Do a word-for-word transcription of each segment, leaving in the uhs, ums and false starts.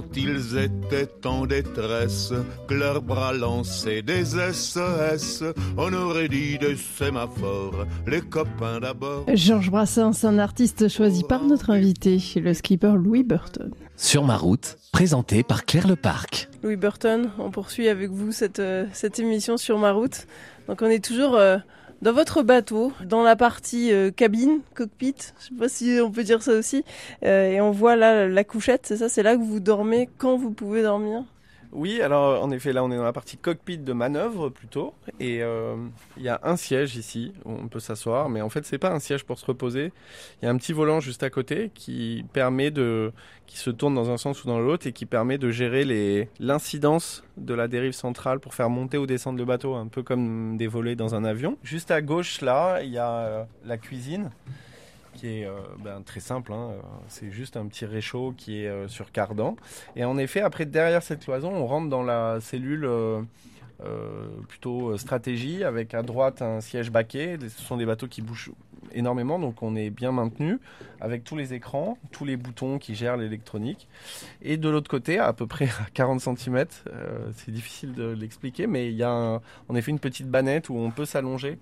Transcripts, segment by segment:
Ils étaient en détresse, que leurs bras lançaient des S O S. On aurait dit des sémaphores, les copains d'abord. Georges Brassens, un artiste choisi par notre invité, le skipper Louis Burton. Sur ma route, présenté par Claire Leparc. Louis Burton, on poursuit avec vous cette, euh, cette émission Sur ma route. Donc on est toujours euh, dans votre bateau, dans la partie euh, cabine, cockpit, je sais pas si on peut dire ça aussi. Euh, et on voit là la couchette, c'est ça, c'est là que vous dormez quand vous pouvez dormir ? Oui, alors en effet, là on est dans la partie cockpit de manœuvre plutôt, et il euh, y a un siège ici où on peut s'asseoir, mais en fait c'est pas un siège pour se reposer. Il y a un petit volant juste à côté qui permet de, qui se tourne dans un sens ou dans l'autre et qui permet de gérer les, l'incidence de la dérive centrale pour faire monter ou descendre le bateau, un peu comme des volets dans un avion. Juste à gauche là, il y a euh, la cuisine, qui est euh, ben, très simple, hein. C'est juste un petit réchaud qui est euh, sur cardan. Et en effet, après, derrière cette cloison, on rentre dans la cellule euh, euh, plutôt stratégie, avec à droite un siège baquet. Ce sont des bateaux qui bougent énormément, donc on est bien maintenu, avec tous les écrans, tous les boutons qui gèrent l'électronique. Et de l'autre côté, à peu près à quarante centimètres, euh, c'est difficile de l'expliquer, mais il y a un, en effet une petite bannette où on peut s'allonger.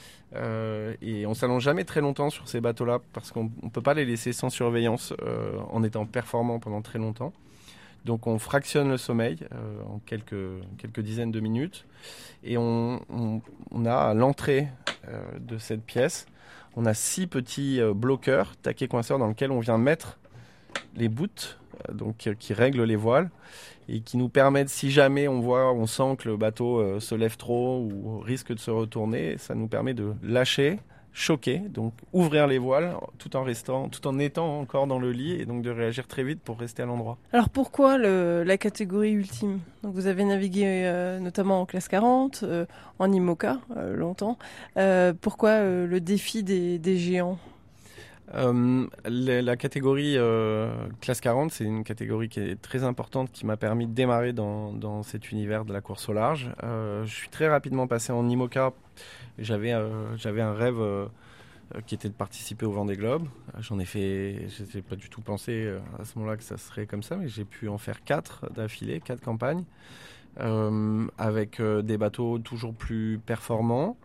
Euh, et on s'allonge jamais très longtemps sur ces bateaux-là parce qu'on ne peut pas les laisser sans surveillance euh, en étant performant pendant très longtemps. Donc on fractionne le sommeil euh, en quelques, quelques dizaines de minutes et on, on, on a à l'entrée euh, de cette pièce, on a six petits euh, bloqueurs, taquets coinceurs dans lesquels on vient mettre les boots euh, donc, euh, qui règlent les voiles et qui nous permettent, si jamais on voit, on sent que le bateau euh, se lève trop ou risque de se retourner, ça nous permet de lâcher, choquer, donc ouvrir les voiles tout en restant, tout en étant encore dans le lit et donc de réagir très vite pour rester à l'endroit. Alors pourquoi le, la catégorie ultime ? Donc vous avez navigué euh, notamment en classe quarante, euh, en IMOCA euh, longtemps. Euh, pourquoi euh, le défi des, des géants ? Euh, la, la catégorie euh, classe quarante, c'est une catégorie qui est très importante, qui m'a permis de démarrer dans, dans cet univers de la course au large. Euh, je suis très rapidement passé en IMOCA. J'avais, euh, j'avais un rêve euh, qui était de participer au Vendée Globe. J'en ai fait, je n'ai pas du tout pensé à ce moment-là que ça serait comme ça, mais j'ai pu en faire quatre d'affilée, quatre campagnes, euh, avec euh, des bateaux toujours plus performants.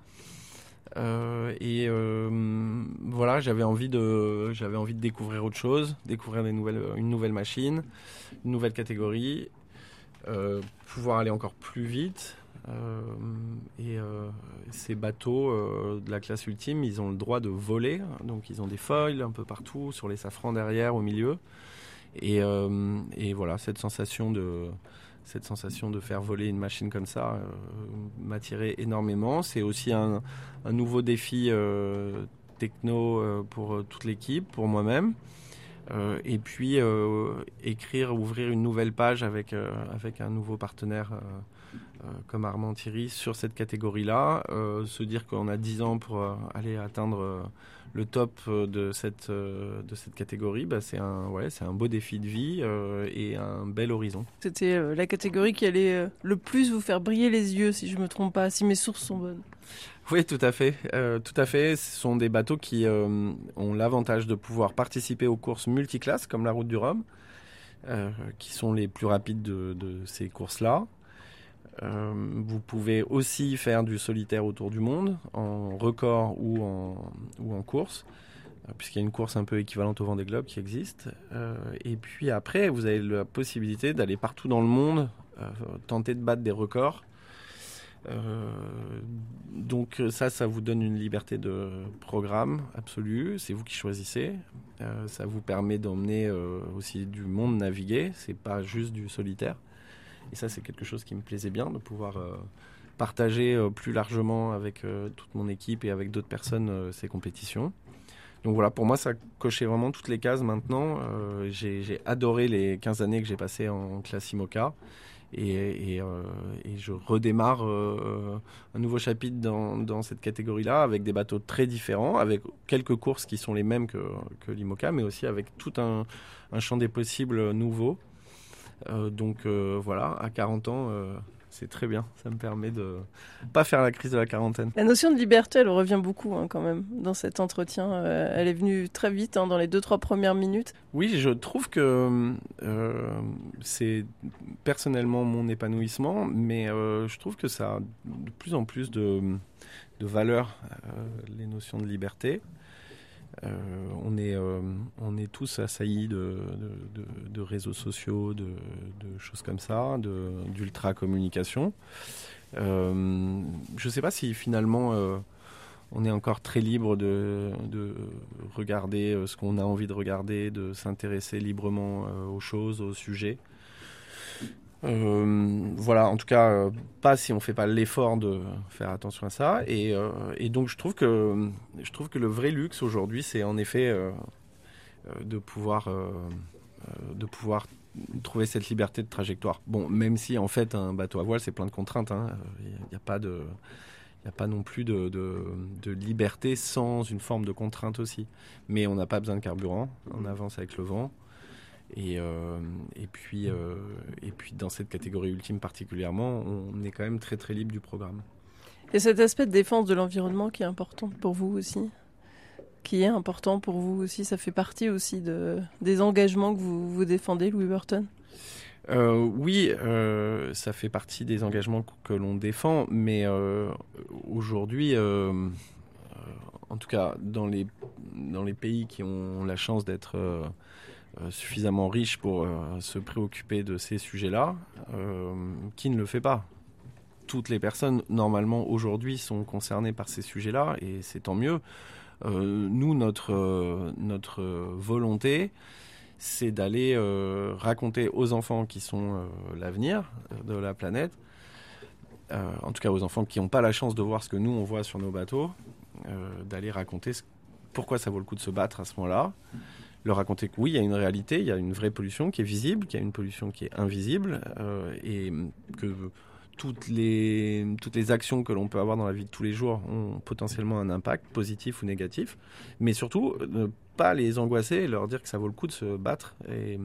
Euh, et euh, voilà, j'avais envie de, j'avais envie de découvrir autre chose, découvrir des nouvelles, une nouvelle machine, une nouvelle catégorie, euh, pouvoir aller encore plus vite. Euh, et euh, ces bateaux euh, de la classe ultime, ils ont le droit de voler, donc ils ont des foils un peu partout, sur les safrans derrière, au milieu. Et, euh, et voilà, cette sensation de Cette sensation de faire voler une machine comme ça euh, m'attirait énormément. C'est aussi un, un nouveau défi euh, techno euh, pour euh, toute l'équipe, pour moi-même. Euh, et puis euh, écrire, ouvrir une nouvelle page avec, euh, avec un nouveau partenaire euh, euh, comme Armand Thierry sur cette catégorie-là. Euh, se dire qu'on a dix ans pour euh, aller atteindre euh, le top de cette, euh, de cette catégorie, bah, c'est, un, ouais, c'est un beau défi de vie euh, et un bel horizon. C'était euh, la catégorie qui allait euh, le plus vous faire briller les yeux, si je ne me trompe pas, si mes sources sont bonnes. Oui, tout à fait. Euh, tout à fait. Ce sont des bateaux qui euh, ont l'avantage de pouvoir participer aux courses multiclasses, comme la Route du Rhum, euh, qui sont les plus rapides de, de ces courses-là. Euh, vous pouvez aussi faire du solitaire autour du monde, en record ou en, ou en course, euh, puisqu'il y a une course un peu équivalente au Vendée Globe qui existe. Euh, et puis après, vous avez la possibilité d'aller partout dans le monde, euh, tenter de battre des records. Euh, donc ça, ça vous donne une liberté de programme absolue, c'est vous qui choisissez. Euh, ça vous permet d'emmener euh, aussi du monde naviguer, c'est pas juste du solitaire. Et ça, c'est quelque chose qui me plaisait bien, de pouvoir euh, partager euh, plus largement avec euh, toute mon équipe et avec d'autres personnes euh, ces compétitions. Donc voilà, pour moi, ça cochait vraiment toutes les cases maintenant. Euh, j'ai, j'ai adoré les quinze années que j'ai passées en classe IMOCA. Et, et, euh, et je redémarre euh, un nouveau chapitre dans, dans cette catégorie-là, avec des bateaux très différents, avec quelques courses qui sont les mêmes que, que l'IMOCA, mais aussi avec tout un, un champ des possibles nouveau. Euh, donc euh, voilà, à quarante ans, euh, c'est très bien. Ça me permet de pas faire la crise de la quarantaine. La notion de liberté, elle revient beaucoup hein, quand même dans cet entretien. Euh, elle est venue très vite hein, dans les deux, trois premières minutes. Oui, je trouve que euh, c'est personnellement mon épanouissement, mais euh, je trouve que ça a de plus en plus de, de valeur, euh, les notions de liberté. Euh, on, est, euh, on est tous assaillis de, de, de, de réseaux sociaux, de, de choses comme ça, de, d'ultra-communication. Euh, je ne sais pas si finalement euh, on est encore très libre de, de regarder ce qu'on a envie de regarder, de s'intéresser librement euh, aux choses, aux sujets. Euh, voilà, en tout cas, euh, pas si on fait pas l'effort de faire attention à ça. Et, euh, et donc, je trouve que je trouve que le vrai luxe aujourd'hui, c'est en effet euh, euh, de pouvoir euh, de pouvoir trouver cette liberté de trajectoire. Bon, même si en fait un bateau à voile, c'est plein de contraintes. Hein. Il n'y a pas de il n'y a pas non plus de, de, de liberté sans une forme de contrainte aussi. Mais on n'a pas besoin de carburant. On avance avec le vent. Et, euh, et, puis, euh, et puis dans cette catégorie ultime particulièrement, on est quand même très très libre du programme. Et cet aspect de défense de l'environnement qui est important pour vous aussi, qui est important pour vous aussi, ça fait partie aussi de, des engagements que vous, vous défendez, Louis Burton ? euh, Oui, euh, ça fait partie des engagements que l'on défend, mais euh, aujourd'hui, euh, en tout cas dans les, dans les pays qui ont la chance d'être... Euh, Euh, suffisamment riche pour euh, se préoccuper de ces sujets-là, euh, qui ne le fait pas. Toutes les personnes, normalement, aujourd'hui, sont concernées par ces sujets-là, et c'est tant mieux. Euh, nous, notre, euh, notre volonté, c'est d'aller euh, raconter aux enfants qui sont euh, l'avenir de la planète, euh, en tout cas aux enfants qui n'ont pas la chance de voir ce que nous, on voit sur nos bateaux, euh, d'aller raconter ce, pourquoi ça vaut le coup de se battre à ce moment-là. Leur raconter que oui, il y a une réalité, il y a une vraie pollution qui est visible, qu'il y a une pollution qui est invisible, euh, et que toutes les, toutes les actions que l'on peut avoir dans la vie de tous les jours ont potentiellement un impact positif ou négatif, mais surtout ne pas les angoisser et leur dire que ça vaut le coup de se battre et,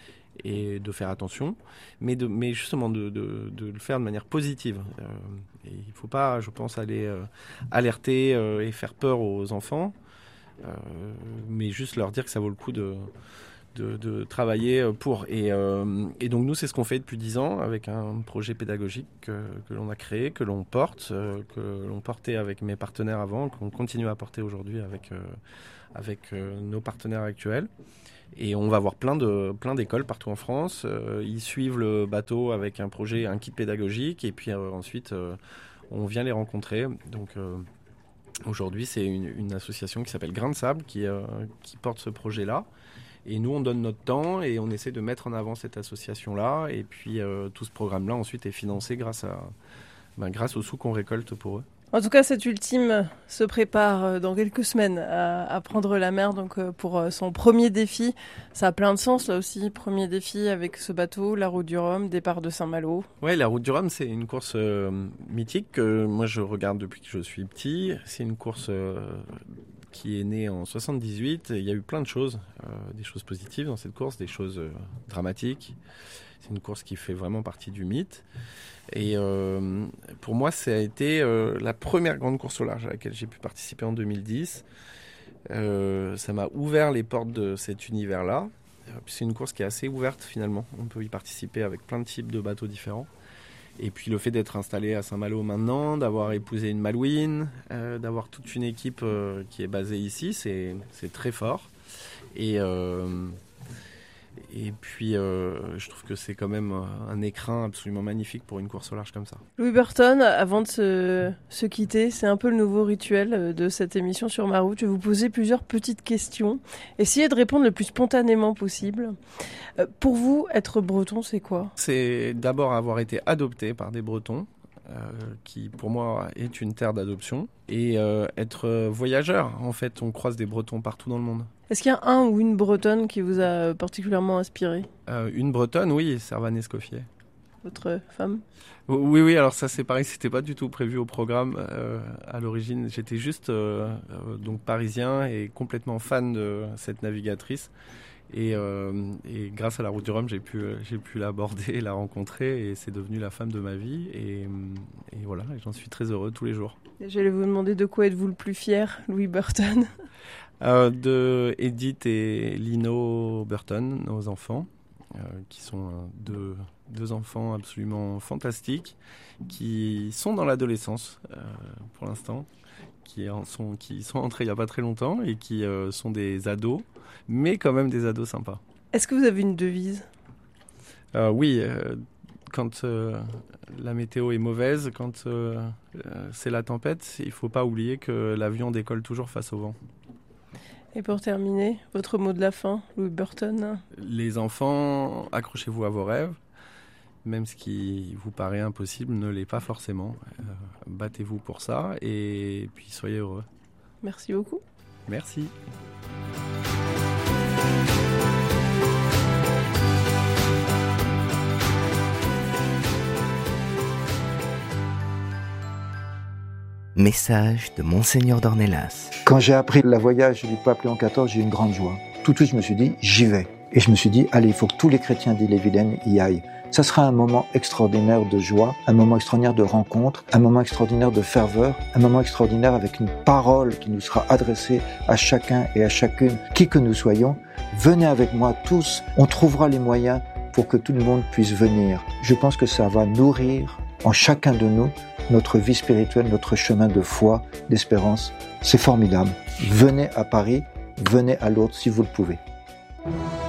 et de faire attention, mais, de, mais justement de, de, de le faire de manière positive. Euh, et il ne faut pas, je pense, aller euh, alerter euh, et faire peur aux enfants, Euh, mais juste leur dire que ça vaut le coup de, de, de travailler pour. Et, euh, et donc nous, c'est ce qu'on fait depuis dix ans avec un projet pédagogique que, que l'on a créé, que l'on porte, euh, que l'on portait avec mes partenaires avant, qu'on continue à porter aujourd'hui avec, euh, avec euh, nos partenaires actuels. Et on va avoir plein, de, plein d'écoles partout en France. Euh, ils suivent le bateau avec un projet, un kit pédagogique, et puis euh, ensuite, euh, on vient les rencontrer. Donc... Euh, Aujourd'hui, c'est une, une association qui s'appelle Grain de Sable qui, euh, qui porte ce projet-là. Et nous, on donne notre temps et on essaie de mettre en avant cette association-là. Et puis, euh, tout ce programme-là, ensuite, est financé grâce, à, ben, grâce aux sous qu'on récolte pour eux. En tout cas, cette ultime se prépare dans quelques semaines à, à prendre la mer donc pour son premier défi. Ça a plein de sens là aussi. Premier défi avec ce bateau, la Route du Rhum, départ de Saint-Malo. Ouais, la Route du Rhum, c'est une course euh, mythique que moi je regarde depuis que je suis petit. C'est une course euh, qui est née en soixante-dix-huit. Il y a eu plein de choses, euh, des choses positives dans cette course, des choses euh, dramatiques. C'est une course qui fait vraiment partie du mythe. Et euh, pour moi, ça a été euh, la première grande course au large à laquelle j'ai pu participer en deux mille dix. Euh, ça m'a ouvert les portes de cet univers-là. C'est une course qui est assez ouverte finalement. On peut y participer avec plein de types de bateaux différents. Et puis le fait d'être installé à Saint-Malo maintenant, d'avoir épousé une Malouine, euh, d'avoir toute une équipe euh, qui est basée ici, c'est, c'est très fort. Et... Euh, Et puis, euh, je trouve que c'est quand même un écrin absolument magnifique pour une course au large comme ça. Louis Burton, avant de se, se quitter, c'est un peu le nouveau rituel de cette émission sur Ma Route. Je vais vous poser plusieurs petites questions. Essayez de répondre le plus spontanément possible. Euh, pour vous, être breton, c'est quoi ? C'est d'abord avoir été adopté par des Bretons, euh, qui pour moi est une terre d'adoption, et euh, être voyageur. En fait, on croise des Bretons partout dans le monde. Est-ce qu'il y a un ou une Bretonne qui vous a particulièrement inspiré ? euh, Une Bretonne, oui, Servane Escoffier. Votre femme ? Oui, oui, alors ça c'est pareil, c'était pas du tout prévu au programme euh, à l'origine. J'étais juste euh, euh, donc parisien et complètement fan de cette navigatrice. Et, euh, et grâce à la route du Rhum, j'ai pu, j'ai pu l'aborder, la rencontrer, et c'est devenu la femme de ma vie. Et, et voilà, et j'en suis très heureux tous les jours. Et j'allais vous demander de quoi êtes-vous le plus fier, Louis Burton? euh, De Edith et Lino Burton, nos enfants, euh, qui sont euh, deux, deux enfants absolument fantastiques, qui sont dans l'adolescence euh, pour l'instant, qui, en sont, qui sont entrés il n'y a pas très longtemps et qui euh, sont des ados, mais quand même des ados sympas. Est-ce que vous avez une devise? euh, Oui, euh, quand euh, la météo est mauvaise, quand euh, euh, c'est la tempête, il ne faut pas oublier que l'avion décolle toujours face au vent. Et pour terminer, votre mot de la fin, Louis Burton? Les enfants, accrochez-vous à vos rêves. Même ce qui vous paraît impossible ne l'est pas forcément. Euh, battez-vous pour ça et puis soyez heureux. Merci beaucoup. Merci. Message de Monseigneur d'Ornelas. Quand j'ai appris la voyage du pape Léon quatorze, j'ai eu une grande joie. Tout de suite, je me suis dit, j'y vais. Et je me suis dit, allez, il faut que tous les chrétiens d'Ille-et-Vilaine y aillent. Ça sera un moment extraordinaire de joie, un moment extraordinaire de rencontre, un moment extraordinaire de ferveur, un moment extraordinaire avec une parole qui nous sera adressée à chacun et à chacune, qui que nous soyons. Venez avec moi tous, on trouvera les moyens pour que tout le monde puisse venir. Je pense que ça va nourrir en chacun de nous notre vie spirituelle, notre chemin de foi, d'espérance. C'est formidable. Venez à Paris, venez à Lourdes si vous le pouvez.